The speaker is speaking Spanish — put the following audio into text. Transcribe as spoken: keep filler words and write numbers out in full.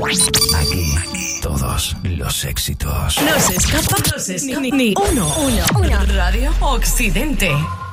Aquí, todos los éxitos. No se escapa, no se escapa ni, ni uno, uno, uno. Radio Occidente.